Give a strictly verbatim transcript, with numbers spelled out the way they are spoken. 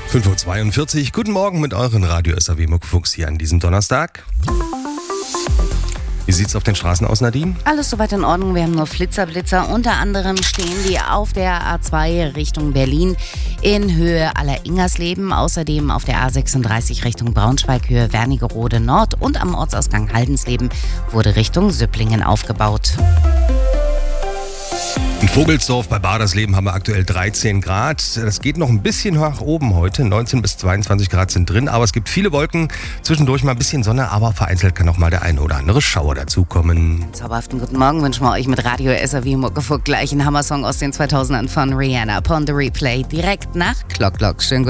fünf Uhr zweiundvierzig, guten Morgen mit euren Radio S A W Muckfuchs hier an diesem Donnerstag. Wie sieht's auf den Straßen aus, Nadine? Alles soweit in Ordnung. Wir haben nur Flitzer-Blitzer. Unter anderem stehen die auf der A zwei Richtung Berlin in Höhe Aller-Ingersleben. Außerdem auf der A sechsunddreißig Richtung Braunschweig, Höhe Wernigerode Nord. Und am Ortsausgang Haldensleben wurde Richtung Süpplingen aufgebaut. In Vogelsdorf bei Badersleben haben wir aktuell dreizehn Grad. Das geht noch ein bisschen nach oben heute. neunzehn bis zweiundzwanzig Grad sind drin, aber es gibt viele Wolken. Zwischendurch mal ein bisschen Sonne, aber vereinzelt kann auch mal der eine oder andere Schauer dazukommen. Zauberhaften guten Morgen wünschen wir euch mit Radio S A W Muckefuck gleich einen Hammersong aus den zweitausendern von Rihanna. Upon the Replay direkt nach Clock Clock. Schönen